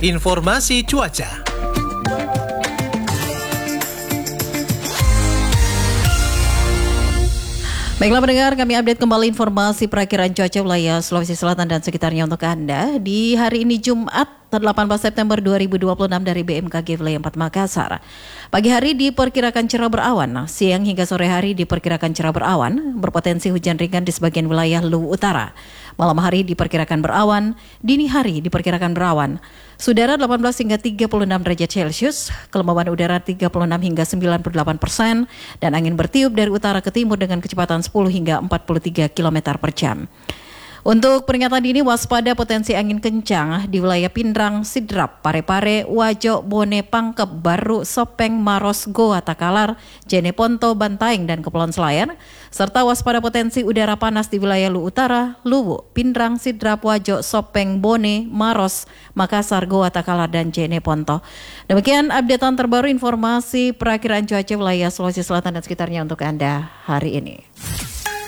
informasi cuaca. Baiklah pendengar, kami update kembali informasi perakiraan cuaca wilayah Sulawesi Selatan dan sekitarnya untuk Anda di hari ini Jumat 18 September 2026 dari BMKG Wilayah 4 Makassar. Pagi hari diperkirakan cerah berawan, siang hingga sore hari diperkirakan cerah berawan, berpotensi hujan ringan di sebagian wilayah Luwu Utara. Malam hari diperkirakan berawan, dini hari diperkirakan berawan. Udara 18 hingga 36 derajat Celcius, kelembaban udara 36 hingga 98%, dan angin bertiup dari utara ke timur dengan kecepatan 10 hingga 43 km per jam. Untuk peringatan dini waspada potensi angin kencang di wilayah Pindrang, Sidrap, Parepare, Wajo, Bone, Pangkep, Baru, Sopeng, Maros, Goa, Takalar, Jeneponto, Bantaeng, dan Kepulauan Selayar, serta waspada potensi udara panas di wilayah Luwu Utara, Luwu, Pindrang, Sidrap, Wajo, Sopeng, Bone, Maros, Makassar, Goa, Takalar, dan Jeneponto. Demikian updatean terbaru informasi perakiraan cuaca wilayah Sulawesi Selatan dan sekitarnya untuk Anda hari ini.